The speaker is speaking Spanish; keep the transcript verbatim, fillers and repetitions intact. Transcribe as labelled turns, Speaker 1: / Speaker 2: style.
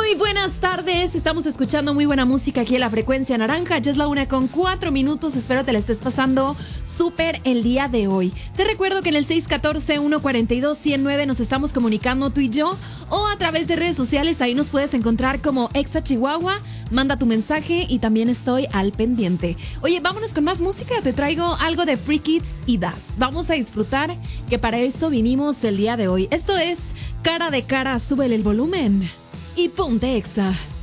Speaker 1: Muy buenas tardes, estamos escuchando muy buena música aquí en la Frecuencia Naranja. Ya es la una con cuatro minutos, espero te la estés pasando súper el día de hoy. Te recuerdo que en el seis uno cuatro, uno cuatro dos, uno cero nueve nos estamos comunicando tú y yo, o a través de redes sociales, ahí nos puedes encontrar como Exa Chihuahua. Manda tu mensaje y también estoy al pendiente. Oye, vámonos con más música, te traigo algo de Free Kids y Das. Vamos a disfrutar, que para eso vinimos el día de hoy. Esto es Cara de Cara, súbele el volumen y ponte Exa.